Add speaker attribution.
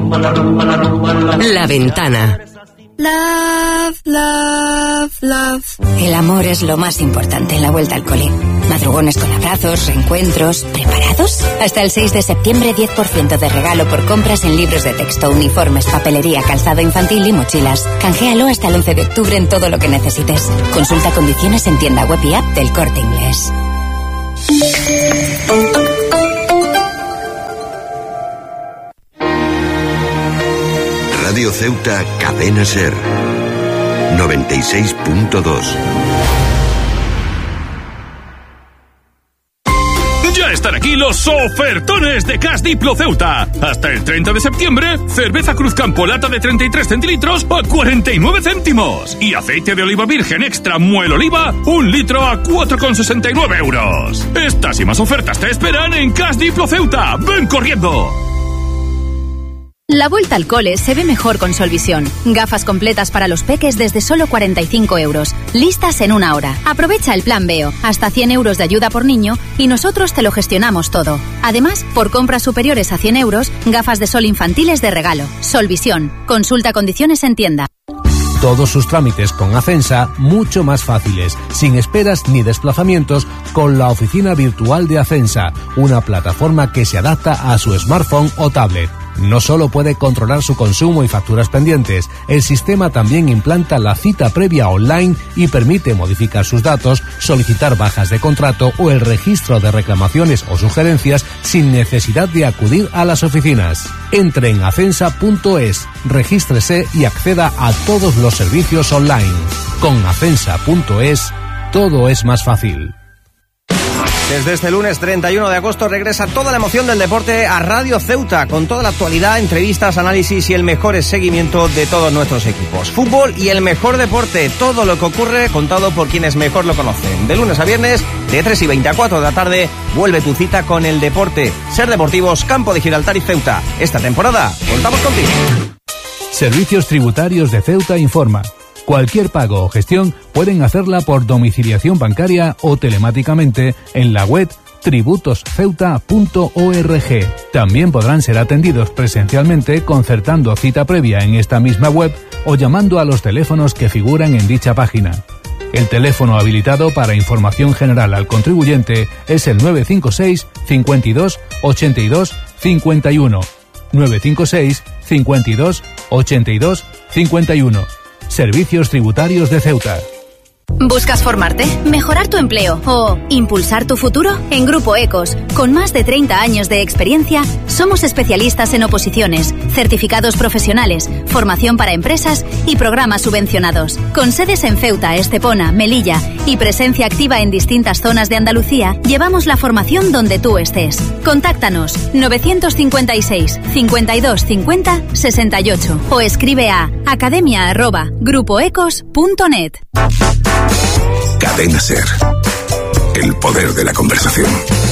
Speaker 1: La Ventana.
Speaker 2: Love, love, love. El amor es lo más importante en la vuelta al cole. Madrugones con abrazos, reencuentros. ¿Preparados? Hasta el 6 de septiembre 10% de regalo por compras en libros de texto, uniformes, papelería, calzado infantil y mochilas. Canjealo hasta el 11 de octubre en todo lo que necesites. Consulta condiciones en tienda web y app del Corte Inglés.
Speaker 3: Radio Ceuta, Cadena Ser 96.2.
Speaker 4: Ya están aquí los ofertones de Cash Diplo Ceuta. Hasta el 30 de septiembre, cerveza Cruzcampo lata de 33 centilitros a 49 céntimos. Y aceite de oliva virgen extra Muel Oliva, 1 litro a 4,69 euros. Estas y más ofertas te esperan en Cash Diplo Ceuta. ¡Ven corriendo!
Speaker 5: La vuelta al cole se ve mejor con Solvisión. Gafas completas para los peques desde solo 45 euros. Listas en 1 hora. Aprovecha el plan Veo. Hasta 100 euros de ayuda por niño y nosotros te lo gestionamos todo. Además, por compras superiores a 100 euros, gafas de sol infantiles de regalo. Solvisión. Consulta condiciones en tienda.
Speaker 6: Todos sus trámites con Acensa mucho más fáciles, sin esperas ni desplazamientos, con la oficina virtual de Acensa, una plataforma que se adapta a su smartphone o tablet. No solo puede controlar su consumo y facturas pendientes, el sistema también implanta la cita previa online y permite modificar sus datos, solicitar bajas de contrato o el registro de reclamaciones o sugerencias sin necesidad de acudir a las oficinas. Entre en acensa.es, regístrese y acceda a todos los servicios online. Con acensa.es, todo es más fácil.
Speaker 7: Desde este lunes 31 de agosto regresa toda la emoción del deporte a Radio Ceuta, con toda la actualidad, entrevistas, análisis y el mejor seguimiento de todos nuestros equipos. Fútbol y el mejor deporte, todo lo que ocurre contado por quienes mejor lo conocen. De lunes a viernes, de 3:20 a 4 de la tarde, vuelve tu cita con el deporte. Ser Deportivos, Campo de Gibraltar y Ceuta. Esta temporada, contamos contigo.
Speaker 6: Servicios Tributarios de Ceuta informa. Cualquier pago o gestión pueden hacerla por domiciliación bancaria o telemáticamente en la web tributosceuta.org. También podrán ser atendidos presencialmente concertando cita previa en esta misma web o llamando a los teléfonos que figuran en dicha página. El teléfono habilitado para información general al contribuyente es el 956 52 82 51. 956 52 82 51. Servicios Tributarios de Ceuta.
Speaker 5: ¿Buscas formarte, mejorar tu empleo o impulsar tu futuro? En Grupo Ecos, con más de 30 años de experiencia, somos especialistas en oposiciones, certificados profesionales, formación para empresas y programas subvencionados. Con sedes en Ceuta, Estepona, Melilla y presencia activa en distintas zonas de Andalucía, llevamos la formación donde tú estés. Contáctanos 956 52 50 68 o escribe a academia@grupoecos.net.
Speaker 3: Cadena Ser. El poder de la conversación.